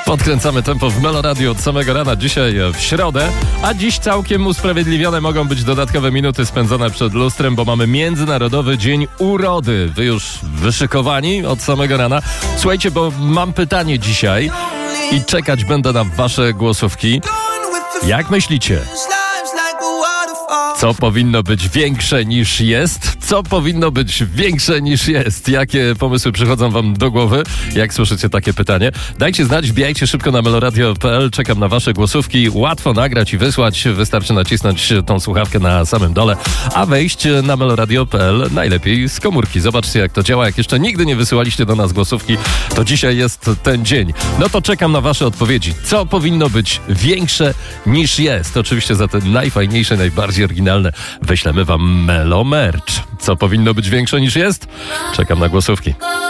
Podkręcamy tempo w Melo Radio od samego rana, dzisiaj w środę, a dziś całkiem usprawiedliwione mogą być dodatkowe minuty spędzone przed lustrem, bo mamy Międzynarodowy Dzień Urody. Wy już wyszykowani od samego rana? Słuchajcie, bo mam pytanie dzisiaj i czekać będę na wasze głosówki. Jak myślicie? Co powinno być większe niż jest? Co powinno być większe niż jest? Jakie pomysły przychodzą wam do głowy? Jak słyszycie takie pytanie? Dajcie znać, wbijajcie szybko na meloradio.pl. Czekam na wasze głosówki. Łatwo nagrać i wysłać. Wystarczy nacisnąć tą słuchawkę na samym dole, a wejść na meloradio.pl najlepiej z komórki. Zobaczcie, jak to działa. Jak jeszcze nigdy nie wysyłaliście do nas głosówki, to dzisiaj jest ten dzień. No to czekam na wasze odpowiedzi. Co powinno być większe niż jest? Oczywiście za te najfajniejsze, najbardziej oryginalne wyślemy wam Melo Merch. Co powinno być większe niż jest? Czekam na głosówki.